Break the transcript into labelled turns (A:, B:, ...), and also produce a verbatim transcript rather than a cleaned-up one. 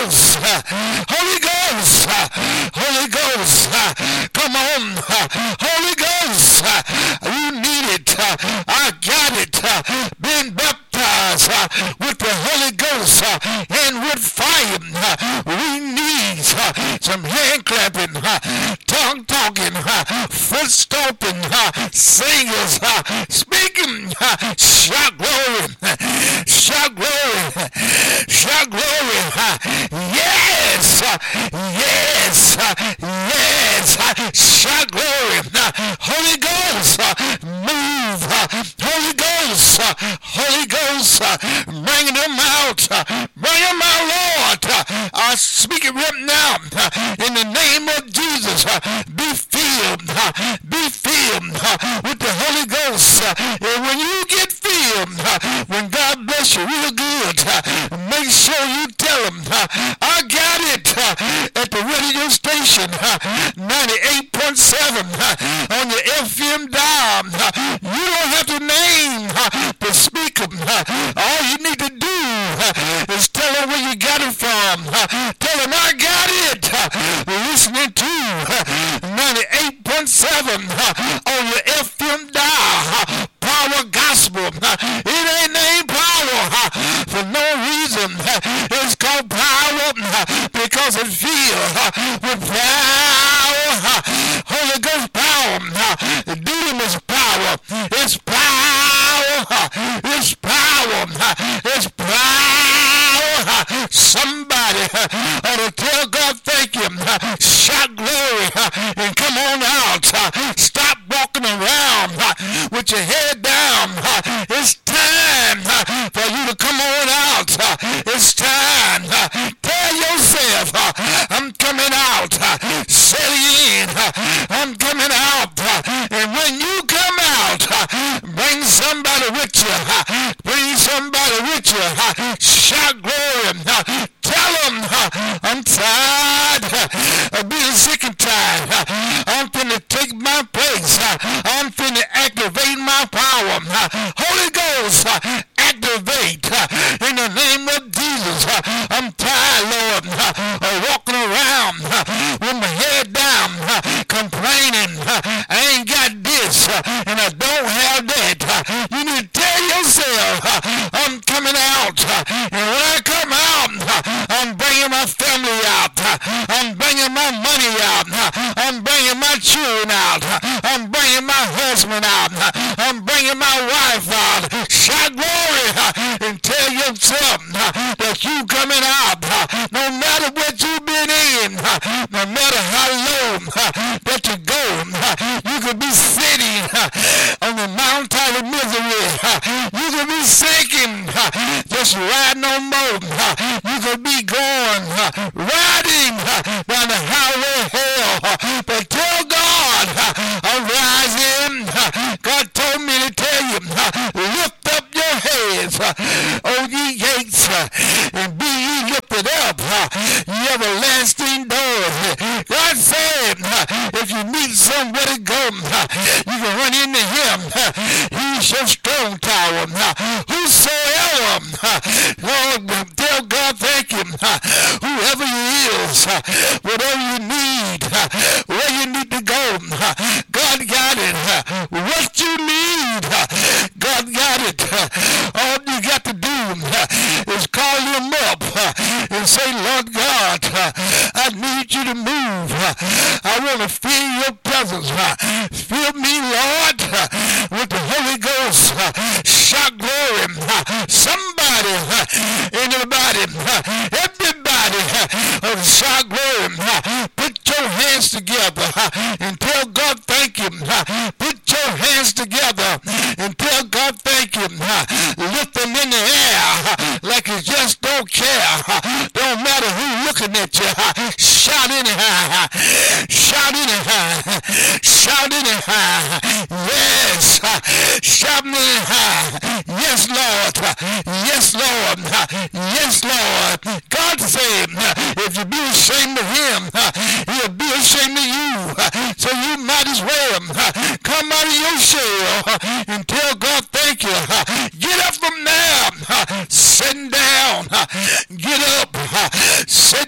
A: Ghost, Holy Ghost, Holy Ghost, come on, Holy Ghost, you need it, I got it, been baptized with the Holy Ghost and with fire. We need some hand clapping, tongue talking, foot stomping, singers, speaking, shout glory, shout glory, shout glory, yes, yes, yes, shout glory, Holy Ghost, move, Holy Ghost, Holy Ghost, bring them out, bring them out, Lord, I speak it right now, in the name of Jesus, be filled, be filled with the Holy Ghost, and when you get filled, when God bless you real good, make sure you tell him, I got it, at the radio station, ninety-eight point seven, on your F M dial, you don't have to name the speaker, all you need to do is tell him where you got it from, tell him I got it, listening to ninety-eight point seven on your F M dial, Power Gospel, it ain't named Power for no reason, it's called Power because it feels with power, Holy Ghost power, dunamis power, it's power, it's power, it's power, somebody ought to tell God thank you, shout glory, and come on out, stop walking around with your head down, it's time for you to come on out, it's time, tell yourself, I'm coming out, set in, I'm coming out, and when you come out, bring somebody with you, bring somebody with you, shout glory, tell them, I'm tired of being sick and tired, I'm finna take my place, I'm finna activate my power, Holy Ghost, activate, in the name of Jesus, I'm tired, Lord, of walking around with my head down, complaining, I ain't got this, and I don't have that, you need to tell yourself, I'm coming out, and when I come out, I'm bringing my family out, I'm bringing my money out, I'm bringing my children out, I'm bringing my husband out, I'm bringing my wife out, shout glory, and tell yourself that you coming out, no matter what you've been in, no matter how low that you go, you could be sitting on the mountain of misery, you could be sinking, just riding on boat, you could be going, riding down the highway of hell, but tell God, I'm rising, God told me to tell you, lift up your heads, O ye gates, and be ye lifted up, ye everlasting doors. God said, if you need somewhere to go, you can run into him. He's your strong tower. Whosoever, Lord, tell God thank him. Whoever he is, whatever you need, where you need to go, God got it. What you need, God got it. All you got to do is call him up and say, Lord God, I need you to move. I want to feel your presence. Fill me, Lord, with the Holy Ghost. Shout glory. Somebody, anybody, everybody, shout glory. Put your hands together and tell God thank you. Put your hands together and tell God thank you. Lift them in the air like you just don't care. Don't matter who's looking at you. Shout anyhow. Shout anyhow. Shout anyhow. Yes. Shout anyhow. Yes, Lord. Yes, Lord. Yes, Lord. God said, if you be ashamed of him, he'll be ashamed of you. So you might as well come out of your shell and tell God thank you. Get up from there. Sit down. Get up. Sit